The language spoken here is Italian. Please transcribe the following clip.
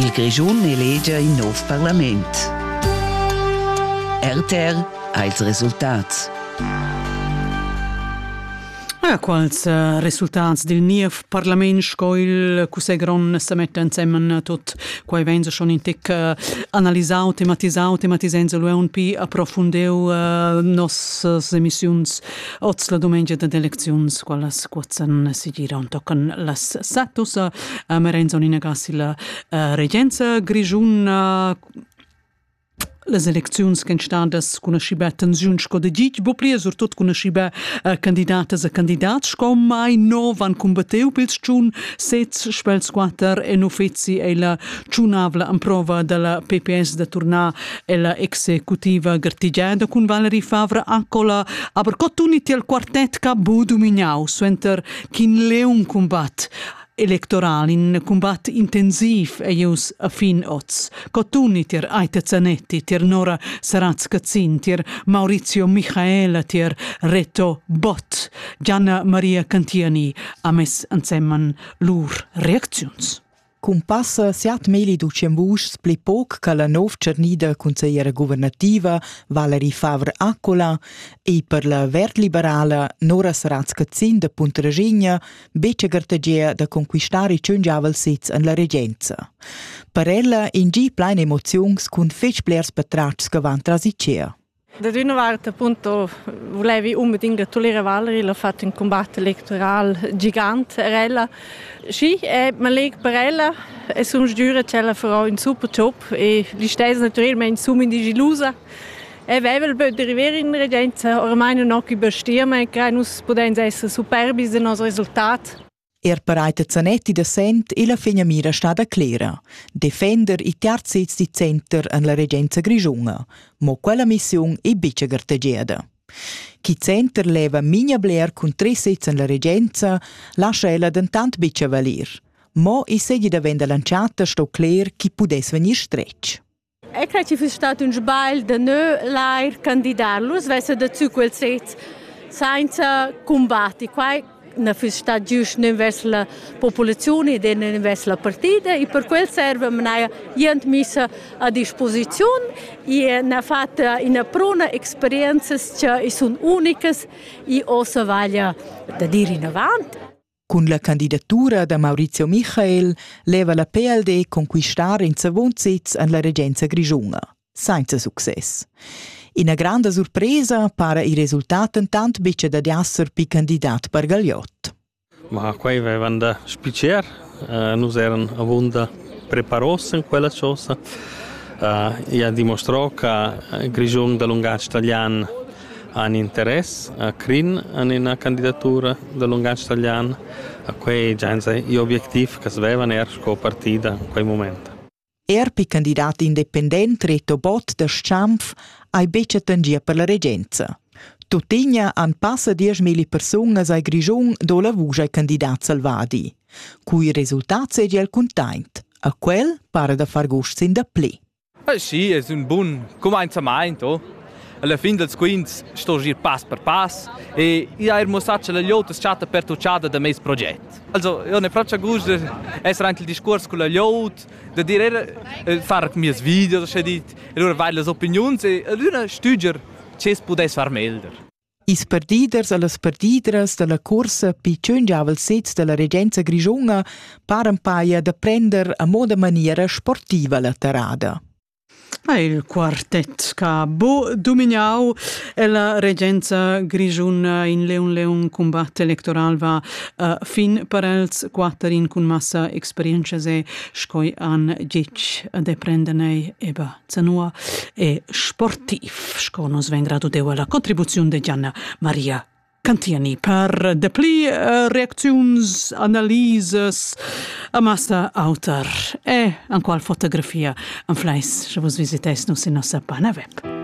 Il Grischun elegge in nuovo Parlament. RTR ha ils resultats. Quals resultats del nuovo Parlament scoil cusegron se mette insieme tot quai venza schon in tec analisau, tematisenza lo un pi approfondeu nos emissiuns oz la domenica de elecziuns qualas quazzan si giran tocan las satus merenzon in agassi la regenza Grischun les elecziuns che stadas conoscibe tensiuns co de gig boplia surtot conoscibe candidatas a candidats com mai no van combateu pils chun sets spels quater e no fezzi e la chunavla en prova della PPS da tornar e la executiva gartigiada con Valerie Favre Accola aber cotuniti al quartet ca bu dominau suenter kin leun combat electoral in combat intensiv e ius a fin oz. Cotuni tir Aita Zanetti, tir Nora Saraz-Cazzin, tir Maurizio Michaela, tir Reto Bott, Gianna Maria Cantiani, a mes insemman lur reacziuns. Cum passa siat meli ducembusch spli poc ca la nov cernida consigliera governativa Valerie Favre Accola e per la vert liberala Nora Saraz-Cazzin de Puntraregna becce gartagea da conquistare ciungiavel sits en la regenza. Per ella in gi plein emozions cun fetch blers patrats che van trasicea. Da una parte appunto volevi unbedingt tollere Valerie, l'ha fatto un combatto elettorale gigante per ella. Sì, ma leg per ella e sono giura che ella farà un super job e gli stessi naturalmente sono disillusa. E vevel böd arrivare in regenza, ormai non ho che bestimmen, che nus podens essere superbi de nos resultat. Per Aita Zanetti de Sent e la Fegnamira stada clera, defender i tiarzets di center en la regenza Grischunga, mo quella missione è bice gartagiada. Chi center leva migna bler con 3 sets en la regenza, lascia ella dentant bice valir. Mo i seggi da venda lanciata sto cler chi pudess venir stretch. E credo che sia stato un sbaglio da noi l'air candidarlo, svesse dazu quel set senza combatti. Na fi sta giust non verso la popolazione e non verso la partita e per quel serve manaia jent missa a disposizione e na fatta in prona esperienze che sono unicas e osa vaglia da dire in avanti. Con la candidatura da Maurizio Michael leva la PLD conquistare in second sits en la regenza Grischunga, senza success. Una grande sorpresa para i risultati tant bice da esser pi candidat per Gagliot. Ma qua avevano da spicer, nus eran avunda preparos in quella cosa. E ha dimostrato che Grischun da lungac italian hanno interesse a crin in una candidatura da lungac italian. A quei già gli obiettivi che avevano era con partita in quel momento. Pi candidat independent Reto Bott da Schampf ai becce tangia per la regenza. Tutigna han passa 10.000 personas ai Grischun do la vuja ai candidat salvadi, cui risultat seggi al containt, a quel pare da far gust sin da ple. Sì, è un buon cominciamento. Alla fine del quinto sto gir pass per pass e io ho mostrato che la Liot è stata pertucciata da mes progetto. Also, io ne faccio gusto essere anche il discorso con la Liot, da dire fare mie video, e allora vai le opinioni e allora studiare che si potesse far meglio. Is partiders e las partidras della corsa pi ciungiavel sets della regenza Grischunga paren paia da prender a moda maniera sportiva la tarada. Il quartet che dominau e la regenza Grischun in leun combat electoral va fin per els quattrin con massa esperienza e scoi an gic de prendene eba zanua e sportiv sconos vengrado deu la contribuzione de Gianna Maria Cantiani per de pli reacziuns, analises a massa autor e an qual fotografia an fleis se vos visites nos in nostra pana web.